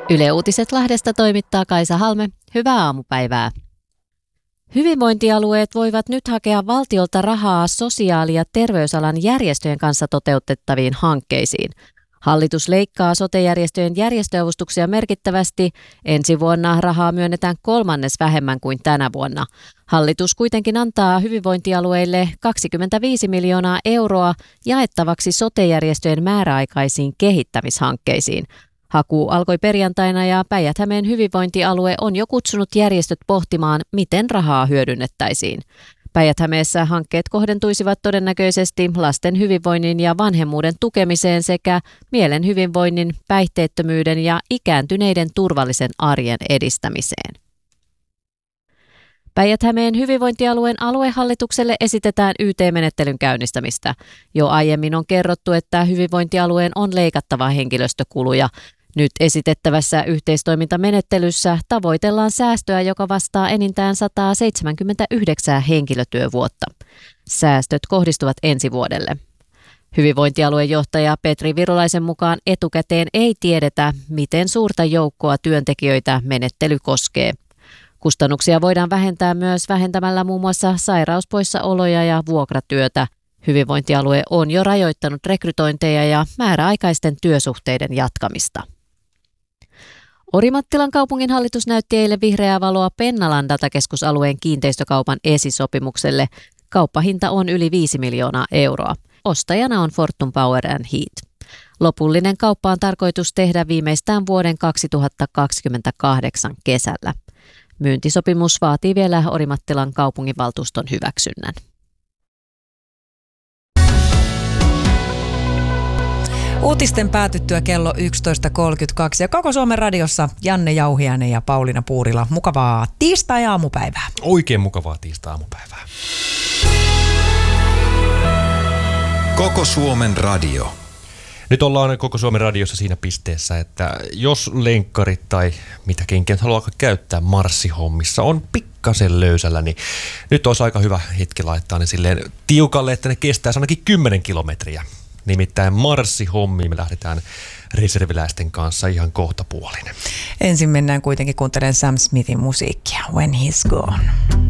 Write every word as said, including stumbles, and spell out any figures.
Yle Uutiset Lahdesta toimittaa Kaisa Halme. Hyvää aamupäivää. Hyvinvointialueet voivat nyt hakea valtiolta rahaa sosiaali- ja terveysalan järjestöjen kanssa toteutettaviin hankkeisiin. Hallitus leikkaa sote-järjestöjen järjestöavustuksia merkittävästi. Ensi vuonna rahaa myönnetään kolmannes vähemmän kuin tänä vuonna. Hallitus kuitenkin antaa hyvinvointialueille kaksikymmentäviisi miljoonaa euroa jaettavaksi sote-järjestöjen määräaikaisiin kehittämishankkeisiin. Haku alkoi perjantaina ja Päijät-Hämeen hyvinvointialue on jo kutsunut järjestöt pohtimaan, miten rahaa hyödynnettäisiin. Päijät-Hämeessä hankkeet kohdentuisivat todennäköisesti lasten hyvinvoinnin ja vanhemmuuden tukemiseen sekä mielen hyvinvoinnin, päihteettömyyden ja ikääntyneiden turvallisen arjen edistämiseen. Päijät-Hämeen hyvinvointialueen aluehallitukselle esitetään Y T-menettelyn käynnistämistä. Jo aiemmin on kerrottu, että hyvinvointialueen on leikattava henkilöstökuluja. Nyt esitettävässä yhteistoimintamenettelyssä tavoitellaan säästöä, joka vastaa enintään sata seitsemänkymmentäyhdeksän henkilötyövuotta. Säästöt kohdistuvat ensi vuodelle. Hyvinvointialueen johtaja Petri Virolaisen mukaan etukäteen ei tiedetä, miten suurta joukkoa työntekijöitä menettely koskee. Kustannuksia voidaan vähentää myös vähentämällä muun muassa sairauspoissaoloja ja vuokratyötä. Hyvinvointialue on jo rajoittanut rekrytointeja ja määräaikaisten työsuhteiden jatkamista. Orimattilan kaupunginhallitus näytti eilen vihreää valoa Pennalan datakeskusalueen kiinteistökaupan esisopimukselle. Kauppahinta on yli viisi miljoonaa euroa. Ostajana on Fortum Power and Heat. Lopullinen kauppa on tarkoitus tehdä viimeistään vuoden kaksituhattakaksikymmentäkahdeksan kesällä. Myyntisopimus vaatii vielä Orimattilan kaupunginvaltuuston hyväksynnän. Uutisten päätyttyä kello yksitoista kolmekymmentäkaksi ja koko Suomen radiossa Janne Jauhiainen ja Pauliina Puurila. Mukavaa tiistai-aamupäivää. Oikein mukavaa tiistai-aamupäivää. Koko Suomen radio. Nyt ollaan koko Suomen radiossa siinä pisteessä, että jos lenkkarit tai mitä kenkiä haluaa käyttää marssihommissa on pikkasen löysällä, niin nyt olisi aika hyvä hetki laittaa ne silleen tiukalle, että ne kestää ainakin kymmenen kilometriä. Nimittäin marssihommiin me lähdetään reserviläisten kanssa ihan kohtapuolin. Ensin mennään kuitenkin kuuntelemaan Sam Smithin musiikkia, When He's Gone.